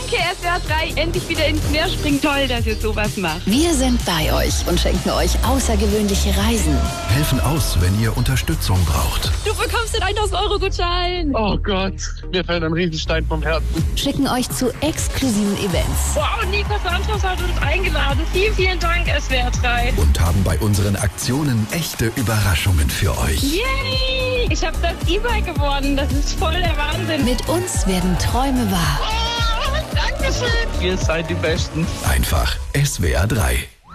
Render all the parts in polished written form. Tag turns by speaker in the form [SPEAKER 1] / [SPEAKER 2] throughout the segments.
[SPEAKER 1] Danke, SWR 3. Endlich wieder ins Meer springen. Toll, dass ihr sowas macht.
[SPEAKER 2] Wir sind bei euch und schenken euch außergewöhnliche Reisen.
[SPEAKER 3] Helfen aus, wenn ihr Unterstützung braucht.
[SPEAKER 1] Du bekommst den 1.000-Euro-Gutschein.
[SPEAKER 4] Oh Gott, mir fällt ein Riesenstein vom Herzen.
[SPEAKER 2] Schicken euch zu exklusiven Events.
[SPEAKER 1] Wow, Nico Santos hat uns eingeladen. Vielen, vielen Dank, SWR 3.
[SPEAKER 3] Und haben bei unseren Aktionen echte Überraschungen für euch.
[SPEAKER 1] Yay! Ich habe das E-Bike gewonnen. Das ist voll der Wahnsinn.
[SPEAKER 2] Mit uns werden Träume wahr.
[SPEAKER 1] Oh, Dankeschön.
[SPEAKER 4] Ihr seid die Besten.
[SPEAKER 3] Einfach SWR 3.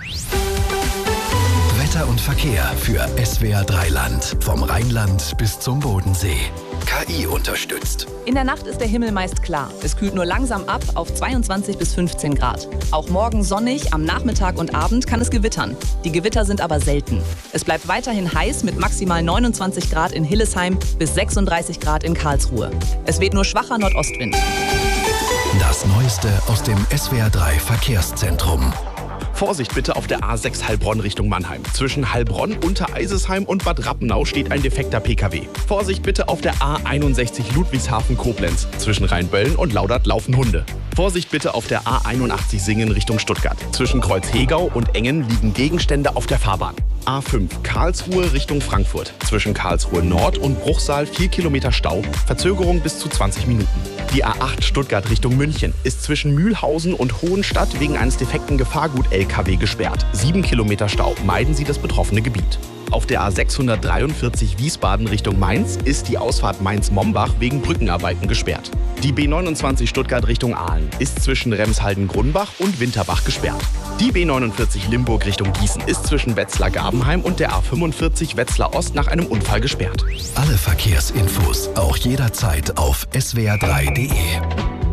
[SPEAKER 3] Wetter und Verkehr für SWR 3 Land. Vom Rheinland bis zum Bodensee. KI unterstützt.
[SPEAKER 5] In der Nacht ist der Himmel meist klar. Es kühlt nur langsam ab auf 22 bis 15 Grad. Auch morgen sonnig, am Nachmittag und Abend kann es gewittern. Die Gewitter sind aber selten. Es bleibt weiterhin heiß mit maximal 29 Grad in Hillesheim bis 36 Grad in Karlsruhe. Es weht nur schwacher Nordostwind.
[SPEAKER 3] Das Neueste aus dem SWR 3 Verkehrszentrum.
[SPEAKER 6] Vorsicht bitte auf der A6 Heilbronn Richtung Mannheim. Zwischen Heilbronn, Untereisesheim und Bad Rappenau steht ein defekter PKW. Vorsicht bitte auf der A61 Ludwigshafen-Koblenz. Zwischen Rheinböllen und Laudert laufen Hunde. Vorsicht bitte auf der A81 Singen Richtung Stuttgart. Zwischen Kreuz-Hegau und Engen liegen Gegenstände auf der Fahrbahn. A5 Karlsruhe Richtung Frankfurt. Zwischen Karlsruhe Nord und Bruchsal 4 Kilometer Stau. Verzögerung bis zu 20 Minuten. Die A8 Stuttgart Richtung München ist zwischen Mühlhausen und Hohenstadt wegen eines defekten Gefahrgut-LKW gesperrt. 7 Kilometer Stau. Meiden Sie das betroffene Gebiet. Auf der A643 Wiesbaden Richtung Mainz ist die Ausfahrt Mainz-Mombach wegen Brückenarbeiten gesperrt. Die B29 Stuttgart Richtung Aalen ist zwischen Remshalden-Grundbach und Winterbach gesperrt. Die B49 Limburg Richtung Gießen ist zwischen Wetzlar-Gabenheim und der A45 Wetzlar Ost nach einem Unfall gesperrt.
[SPEAKER 3] Alle Verkehrsinfos auch jederzeit auf swr3.de.